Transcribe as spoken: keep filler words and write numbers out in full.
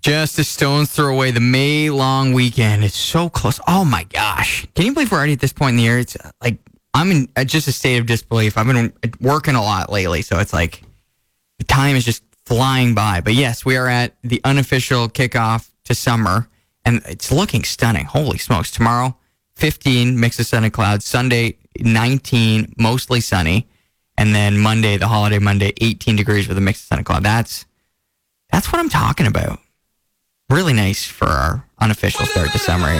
Just a stone's throw away. The May long weekend. It's so close. Oh my gosh. Can you believe we're already at this point in the year? It's like, I'm in uh, just a state of disbelief. I've been working a lot lately, so it's like the time is just flying by. But yes, we are at the unofficial kickoff to summer, and it's looking stunning. Holy smokes. Tomorrow, fifteen, mix of sun and clouds. Sunday, nineteen, mostly sunny. And then Monday, the holiday Monday, eighteen degrees with a mix of sun and cloud. That's, that's what I'm talking about. Really nice for our unofficial start to summer here.